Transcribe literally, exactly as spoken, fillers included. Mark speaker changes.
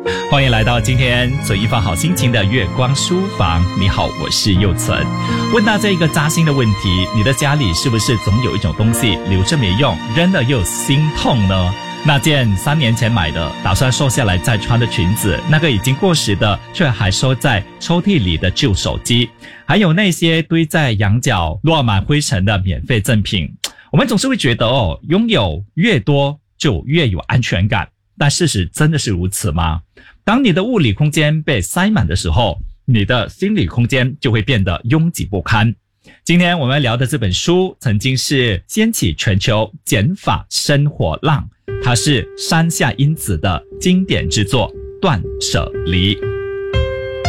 Speaker 1: 欢迎来到今天存一份好心情的月光书房。你好，我是佑存。问大家一个扎心的问题，你的家里是不是总有一种东西留着没用，扔了又心痛呢？那件三年前买的打算瘦下来再穿的裙子，那个已经过时的却还收在抽屉里的旧手机，还有那些堆在羊角落满灰尘的免费赠品。我们总是会觉得哦，拥有越多就越有安全感，但事实真的是如此吗？当你的物理空间被塞满的时候，你的心理空间就会变得拥挤不堪。今天我们聊的这本书曾经是掀起全球减法生活浪，它是山下英子的经典之作《断舍离》。